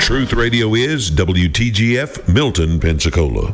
Truth Radio is WTGF Milton, Pensacola.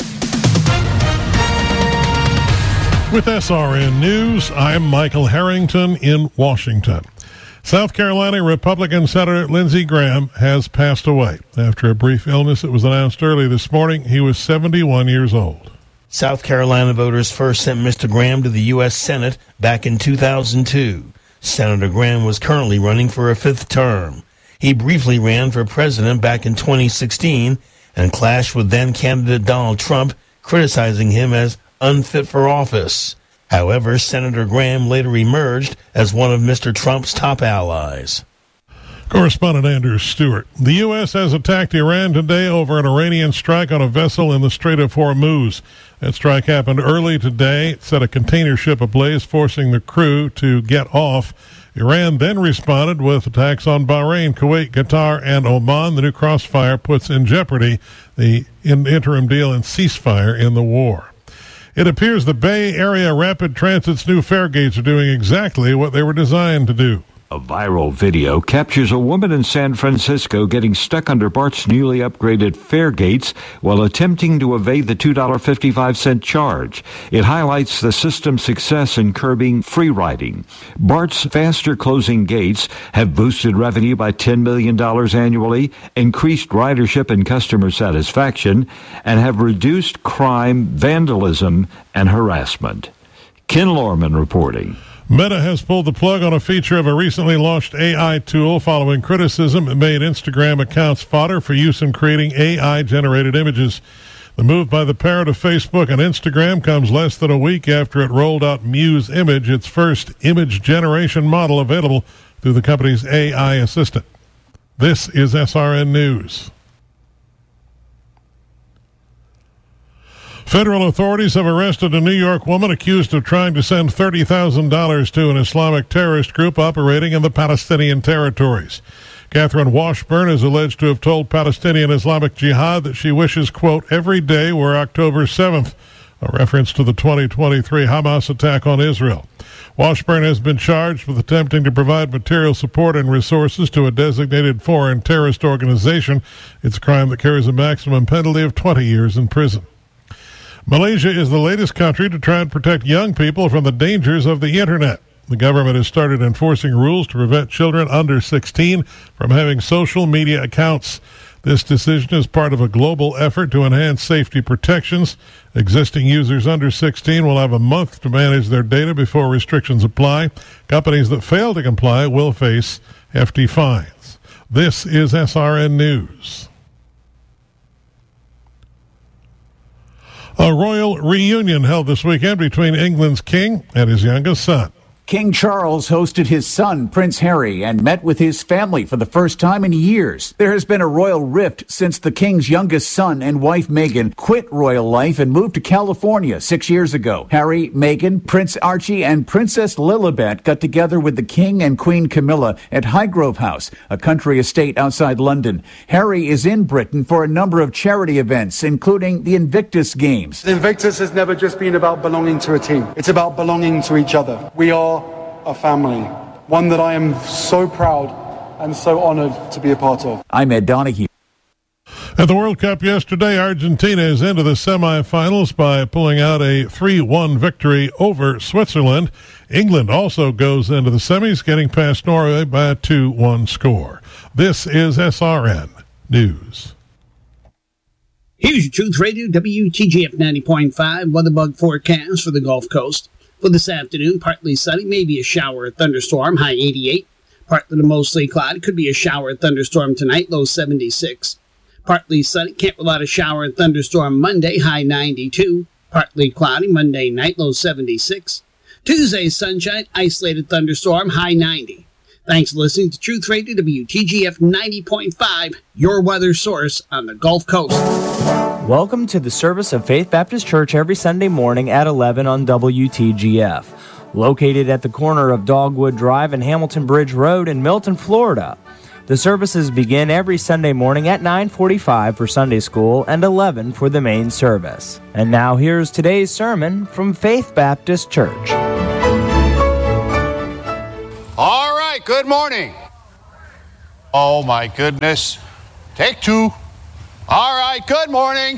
With SRN News, I'm Michael Harrington in Washington. South Carolina Republican Senator Lindsey Graham has passed away. After a brief illness that was announced early this morning, he was 71 years old. South Carolina voters first sent Mr. Graham to the U.S. Senate back in 2002. Senator Graham was currently running for a fifth term. He briefly ran for president back in 2016 and clashed with then-candidate Donald Trump, criticizing him as unfit for office. However, Senator Graham later emerged as one of Mr. Trump's top allies. Correspondent Andrew Stewart. The U.S. has attacked Iran today over an Iranian strike on a vessel in the Strait of Hormuz. That strike happened early today. It set a container ship ablaze, forcing the crew to get off. Iran then responded with attacks on Bahrain, Kuwait, Qatar, and Oman. The new crossfire puts in jeopardy the interim deal and ceasefire in the war. It appears the Bay Area Rapid Transit's new fare gates are doing exactly what they were designed to do. A viral video captures a woman in San Francisco getting stuck under BART's newly upgraded fare gates while attempting to evade the $2.55 charge. It highlights the system's success in curbing free riding. BART's faster closing gates have boosted revenue by $10 million annually, increased ridership and customer satisfaction, and have reduced crime, vandalism, and harassment. Ken Lorman reporting. Meta has pulled the plug on a feature of a recently launched AI tool following criticism it made Instagram accounts fodder for use in creating AI-generated images. The move by the parent of Facebook and Instagram comes less than a week after it rolled out Muse Image, its first image generation model available through the company's AI assistant. This is SRN News. Federal authorities have arrested a New York woman accused of trying to send $30,000 to an Islamic terrorist group operating in the Palestinian territories. Catherine Washburn is alleged to have told Palestinian Islamic Jihad that she wishes, quote, every day were October 7th, a reference to the 2023 Hamas attack on Israel. Washburn has been charged with attempting to provide material support and resources to a designated foreign terrorist organization. It's a crime that carries a maximum penalty of 20 years in prison. Malaysia is the latest country to try and protect young people from the dangers of the Internet. The government has started enforcing rules to prevent children under 16 from having social media accounts. This decision is part of a global effort to enhance safety protections. Existing users under 16 will have a month to manage their data before restrictions apply. Companies that fail to comply will face hefty fines. This is SRN News. A royal reunion held this weekend between England's king and his youngest son. King Charles hosted his son, Prince Harry, and met with his family for the first time in years. There has been a royal rift since the king's youngest son and wife, Meghan, quit royal life and moved to California 6 years ago. Harry, Meghan, Prince Archie, and Princess Lilibet got together with the king and Queen Camilla at Highgrove House, a country estate outside London. Harry is in Britain for a number of charity events, including the Invictus Games. The Invictus has never just been about belonging to a team. It's about belonging to each other. We are a family, one that I am so proud and so honored to be a part of. I'm Ed Donahue. At the World Cup yesterday, Argentina is into the semifinals by pulling out a 3-1 victory over Switzerland. England also goes into the semis, getting past Norway by a 2-1 score. This is SRN News. Here's your Truth Radio WTGF 90.5 weather bug forecast for the Gulf Coast. For this afternoon, partly sunny, maybe a shower or thunderstorm, high 88. Partly to mostly cloudy, could be a shower or thunderstorm tonight, low 76. Partly sunny, can't rule out a shower and thunderstorm Monday, high 92. Partly cloudy, Monday night, low 76. Tuesday, sunshine, isolated thunderstorm, high 90. Thanks for listening to Truth Radio WTGF 90.5, your weather source on the Gulf Coast. Welcome to the service of Faith Baptist Church every Sunday morning at 11 on WTGF. Located at the corner of Dogwood Drive and Hamilton Bridge Road in Milton, Florida. The services begin every Sunday morning at 9:45 for Sunday school and 11 for the main service. And now here's today's sermon from Faith Baptist Church. All right, good morning. Oh my goodness. Take two. All right, good morning.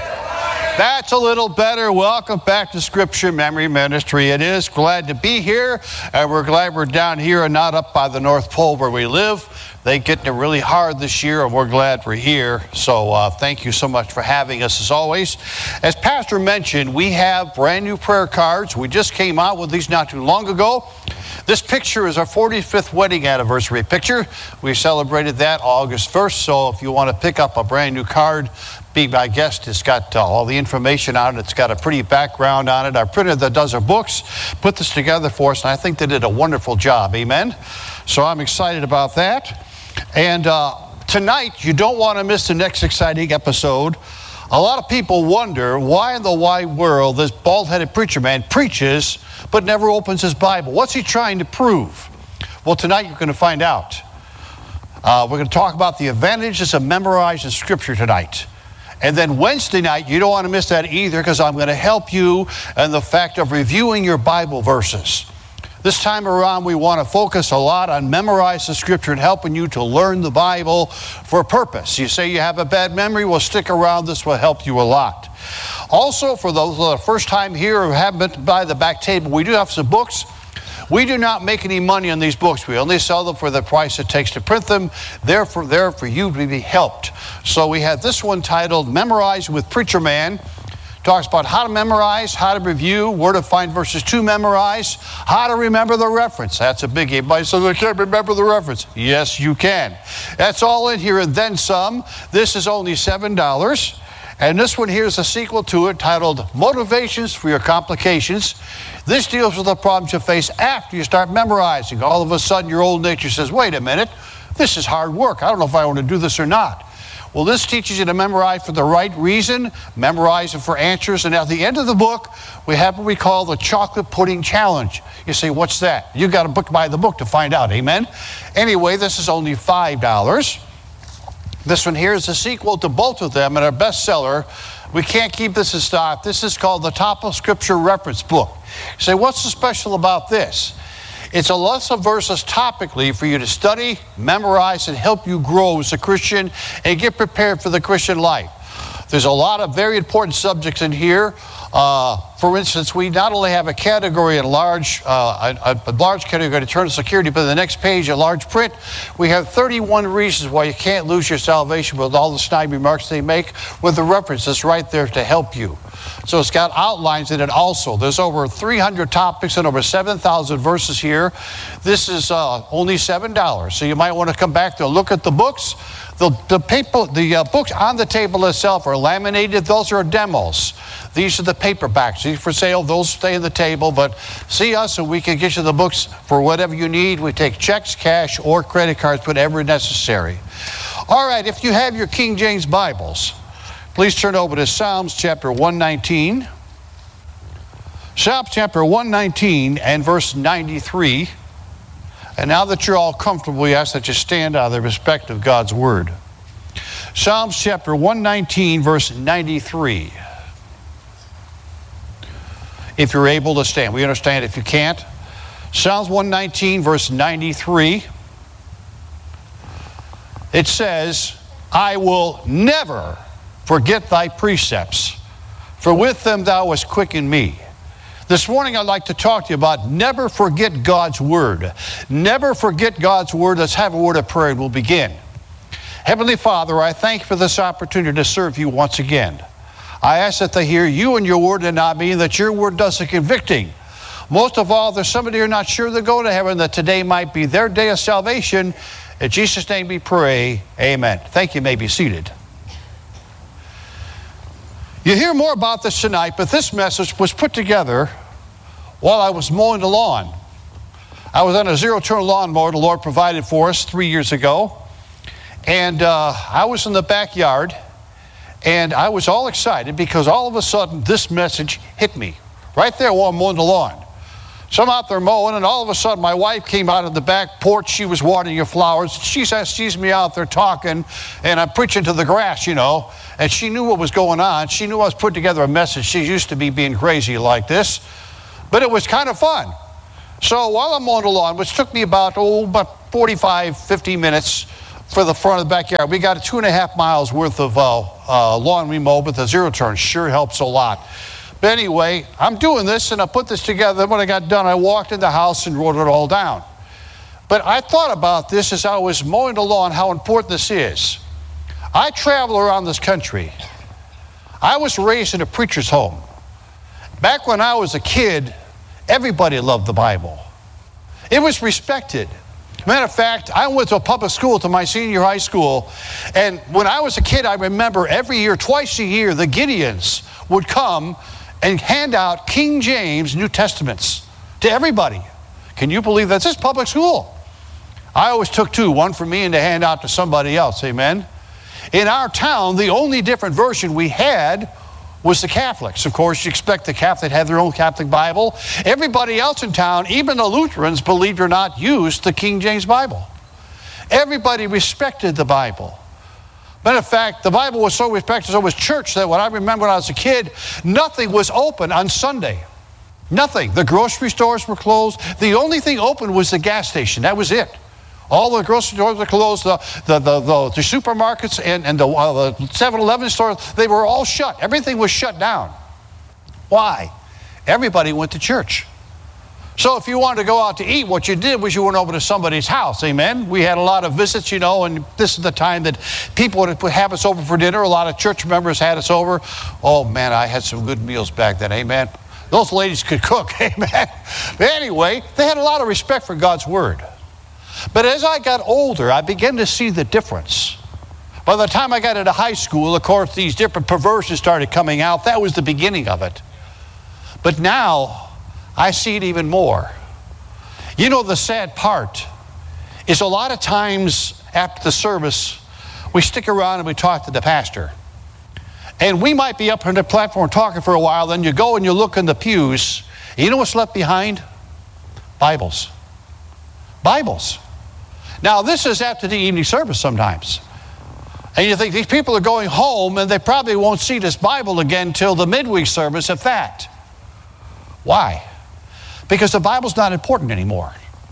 That's a little better. Welcome back to Scripture Memory Ministry. It is glad to be here, and we're glad we're down here and not up by the North Pole where we live. They getting it really hard this year, and we're glad we're here. So thank you so much for having us as always. As Pastor mentioned, we have brand new prayer cards. We just came out with these not too long ago. This picture is our 45th wedding anniversary picture. We celebrated that August 1st, so if you want to pick up a brand new card, be my guest. It's got all the information on it. It's got a pretty background on it. Our printer that does our books put this together for us, and I think they did a wonderful job. Amen? So I'm excited about that. And tonight, you don't want to miss the next exciting episode. A lot of people wonder why in the wide world this bald-headed preacher man preaches but never opens his Bible. What's he trying to prove? Well, tonight you're going to find out. We're going to talk about the advantages of memorizing Scripture tonight. And then Wednesday night, you don't want to miss that either, because I'm going to help you in the fact of reviewing your Bible verses. This time around, we want to focus a lot on memorizing Scripture and helping you to learn the Bible for a purpose. You say you have a bad memory, well, stick around. This will help you a lot. Also, for those who are the first time here or haven't been by the back table, we do have some books. We do not make any money on these books. We only sell them for the price it takes to print them. They're for you to be helped. So we have this one titled Memorize with Preacher Man. Talks about how to memorize, how to review, where to find verses to memorize, how to remember the reference. That's a biggie. Everybody says, I can't remember the reference. Yes, you can. That's all in here and then some. This is only $7. And this one here is a sequel to it titled Motivations for Your Complications. This deals with the problems you face after you start memorizing. All of a sudden, your old nature says, wait a minute, this is hard work. I don't know if I want to do this or not. Well, this teaches you to memorize for the right reason, memorize it for answers, and at the end of the book, we have what we call the Chocolate Pudding Challenge. You say, what's that? You've got to buy the book to find out, amen? Anyway, this is only $5. This one here is a sequel to both of them and our bestseller. We can't keep this in stock. This is called the Top of Scripture Reference Book. You say, what's so special about this? It's a list of verses topically for you to study, memorize, and help you grow as a Christian and get prepared for the Christian life. There's a lot of very important subjects in here. For instance, we not only have a category in a large category, eternal security, but in the next page, a large print, we have 31 reasons why you can't lose your salvation with all the snide remarks they make, with the references right there to help you. So it's got outlines in it also. There's over 300 topics and over 7,000 verses here. This is only $7. So you might want to come back to look at the books. The books on the table itself are laminated. Those are demos. These are the paperbacks. These are for sale. Those stay on the table. But see us and we can get you the books for whatever you need. We take checks, cash, or credit cards, whatever necessary. All right, if you have your King James Bibles, please turn over to Psalms chapter 119. Psalms chapter 119 and verse 93. And now that you're all comfortable, we ask that you stand out of the respect of God's Word. Psalms chapter 119, verse 93. If you're able to stand. We understand if you can't. Psalms 119, verse 93. It says, I will never forget thy precepts, for with them thou hast quickened me. This morning I'd like to talk to you about never forget God's Word. Never forget God's Word. Let's have a word of prayer and we'll begin. Heavenly Father, I thank you for this opportunity to serve you once again. I ask that they hear you and your word and not me, and that your word does the convicting. Most of all, there's somebody who are not sure they're going to heaven, that today might be their day of salvation. In Jesus' name we pray, amen. Thank you. You may be seated. You hear more about this tonight, but this message was put together while I was mowing the lawn. I was on a zero-turn lawnmower the Lord provided for us 3 years ago. And I was in the backyard, and I was all excited because all of a sudden this message hit me right there while I'm mowing the lawn. So I'm out there mowing, and all of a sudden my wife came out of the back porch. She was watering her flowers. She sees me out there talking, and I'm preaching to the grass, you know. And she knew what was going on. She knew I was putting together a message. She's used to me being crazy like this. But it was kind of fun. So while I'm mowing the lawn, which took me about 45, 50 minutes, for the front of the backyard. We got 2.5 miles worth of lawn we mowed with a zero turn. Sure helps a lot. But anyway, I'm doing this and I put this together. When I got done, I walked in the house and wrote it all down. But I thought about this as I was mowing the lawn, how important this is. I travel around this country. I was raised in a preacher's home. Back when I was a kid, everybody loved the Bible. It was respected. Matter of fact, I went to a public school to my senior high school, and when I was a kid, I remember every year, twice a year, the Gideons would come and hand out King James New Testaments to everybody. Can you believe that? This is public school. I always took two, one for me and to hand out to somebody else, amen? In our town, the only different version we had was the Catholics. Of course, you expect the Catholic to have their own Catholic Bible. Everybody else in town, even the Lutherans, believed it or not, used the King James Bible. Everybody respected the Bible. Matter of fact, the Bible was so respected, so was church, that when I remember when I was a kid, nothing was open on Sunday. Nothing. The grocery stores were closed. The only thing open was the gas station. That was it. All the grocery stores were closed. The supermarkets and the 7-Eleven stores, they were all shut. Everything was shut down. Why? Everybody went to church. So if you wanted to go out to eat, what you did was you went over to somebody's house, amen? We had a lot of visits, you know, and this is the time that people would have us over for dinner. A lot of church members had us over. Oh, man, I had some good meals back then, amen? Those ladies could cook, amen? But anyway, they had a lot of respect for God's Word. But as I got older, I began to see the difference. By the time I got into high school, of course, these different perversions started coming out. That was the beginning of it. But now, I see it even more. You know, the sad part is a lot of times after the service, we stick around and we talk to the pastor. And we might be up on the platform talking for a while, then you go and you look in the pews. And you know what's left behind? Bibles. Bibles. Now, this is after the evening service sometimes. And you think these people are going home and they probably won't see this Bible again till the midweek service, if that. Why? Because the Bible's not important anymore.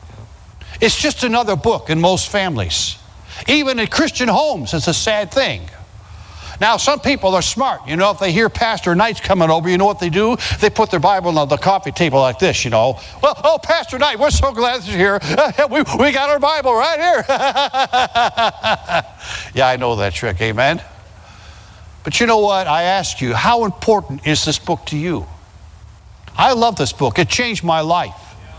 It's just another book in most families. Even in Christian homes, it's a sad thing. Now, some people are smart. You know, if they hear Pastor Knight's coming over, you know what they do? They put their Bible on the coffee table like this, you know. Well, oh, Pastor Knight, we're so glad that you're here. We got our Bible right here. Yeah, I know that trick, amen? But you know what? I ask you, how important is this book to you? I love this book. It changed my life.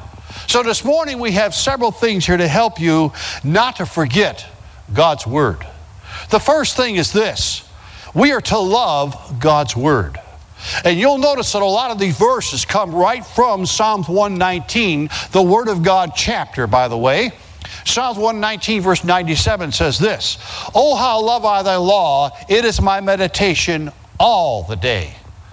So this morning we have several things here to help you not to forget God's Word. The first thing is this. We are to love God's Word. And you'll notice that a lot of these verses come right from Psalms 119, the Word of God chapter, by the way. Psalms 119 verse 97 says this, "Oh, how love I thy law, it is my meditation all the day."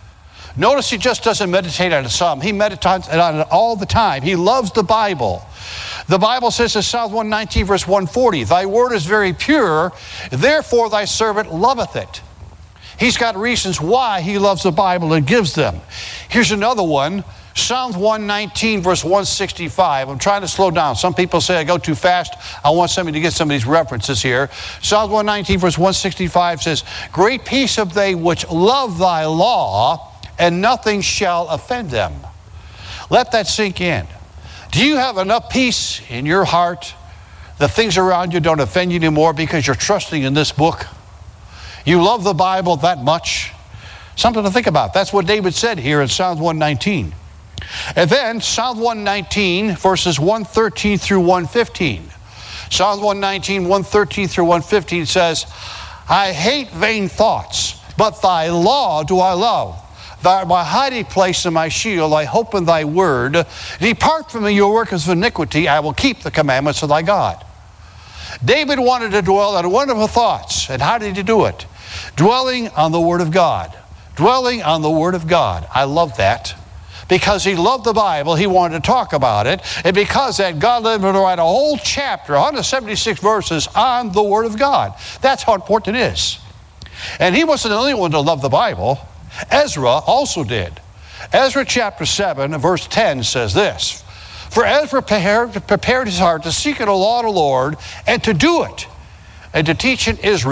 Notice he just doesn't meditate on a psalm. He meditates on it all the time. He loves the Bible. The Bible says in Psalms 119 verse 140, "Thy word is very pure, therefore thy servant loveth it." He's got reasons why he loves the Bible and gives them. Here's another one. Psalms 119 verse 165. I'm trying to slow down. Some people say I go too fast. I want somebody to get some of these references here. Psalms 119 verse 165 says, "Great peace have they which love thy law, and nothing shall offend them." Let that sink in. Do you have enough peace in your heart that things around you don't offend you anymore because you're trusting in this book? You love the Bible that much? Something to think about. That's what David said here in Psalms 119. And then Psalm 119 verses 113 through 115. Psalm 119, 113 through 115 says, "I hate vain thoughts, but thy law do I love. Thou art my hiding place and my shield. I hope in thy word. Depart from me, your workers of iniquity. I will keep the commandments of thy God." David wanted to dwell on wonderful thoughts. And how did he do it? Dwelling on the Word of God. Dwelling on the Word of God. I love that. Because he loved the Bible, he wanted to talk about it. And because that, God led him to write a whole chapter, 176 verses on the Word of God. That's how important it is. And he wasn't the only one to love the Bible. Ezra also did. Ezra chapter 7, verse 10 says this, "For Ezra prepared his heart to seek the law of the Lord and to do it, and to teach in Israel